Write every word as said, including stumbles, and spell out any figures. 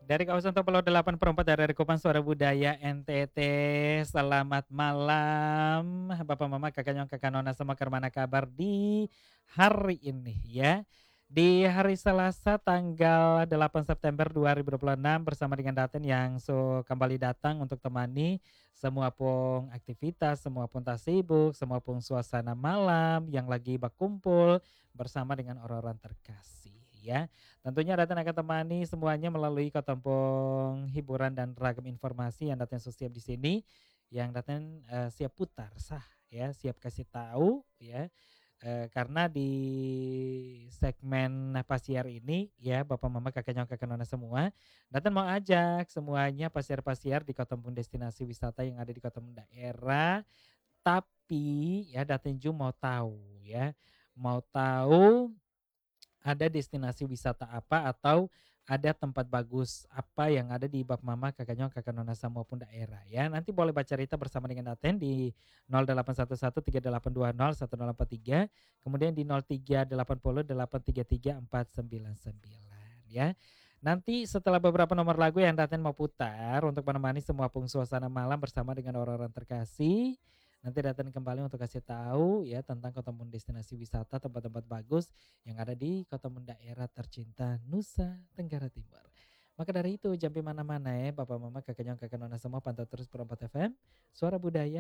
Dari kawasan Topelo delapan per empat dari Kupang Suara Budaya N T T. Selamat malam Bapak Mama, Kakak Nyong, Kakak Nona semua kermana kabar di hari ini ya. Di hari Selasa tanggal delapan September dua ribu dua puluh enam bersama dengan Daten yang so kembali datang untuk temani semua pun aktivitas, semua pun tak sibuk, semua pun suasana malam yang lagi berkumpul bersama dengan orang-orang terkasih ya. Tentunya Daten akan temani semuanya melalui Kotempong hiburan dan ragam informasi yang Daten siap di sini, yang Daten uh, siap putar sah ya, siap kasih tahu ya. Uh, karena di segmen pasiar ini ya Bapak Mama Kakak Nyong Kakak Nona semua, Daten mau ajak semuanya pasiar-pasiar di Kotempong destinasi wisata yang ada di Kotempong daerah. Tapi ya Daten juga mau tahu ya, mau tahu ada destinasi wisata apa atau ada tempat bagus apa yang ada di Bab Mama, Kakak Nyong, Kakak Nona maupun daerah ya. Nanti boleh baca cerita bersama dengan Daten di nol delapan satu satu tiga delapan dua nol satu nol empat tiga, kemudian di nol tiga delapan nol delapan tiga tiga empat sembilan sembilan ya. Nanti setelah beberapa nomor lagu yang Daten mau putar untuk menemani semua pung suasana malam bersama dengan orang-orang terkasih, nanti Daten kembali untuk kasih tahu ya tentang Kotempong destinasi wisata tempat-tempat bagus yang ada di Kotempong daerah tercinta Nusa Tenggara Timur. Maka dari itu jangan mana-mana ya Bapak Mama Kakak Nyong Kakak Nona semua pantau terus Perempat F M Suara Budaya